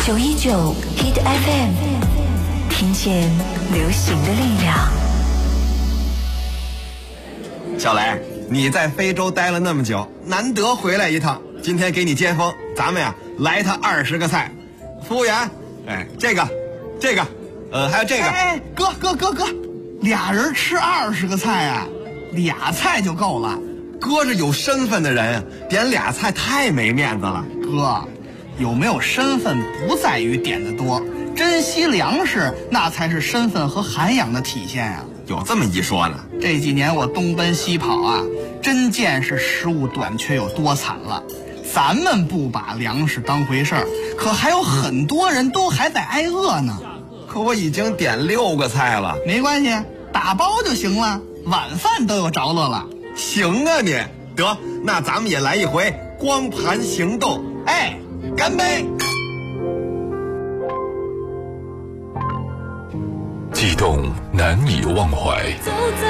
919 Hit FM， 听见流行的力量。 小雷，你在非洲待了那么久，难得回来一趟，今天给你接风，咱们呀来他20个菜。服务员，这个，还有这个。 哥，俩人吃20个菜啊，俩菜就够了。 哥是有身份的人，点俩菜太没面子了。 哥，有没有身份不在于点的多，珍惜粮食那才是身份和涵养的体现啊。 有这么一说呢。 这几年我东奔西跑啊，真见识食物短缺有多惨了。咱们不把粮食当回事儿，可还有很多人都还在挨饿呢。 可我已经点6个菜了。 没关系，打包就行了，晚饭都有着落了。 行啊你，得，那咱们也来一回光盘行动。干杯！ 悸动难以忘怀。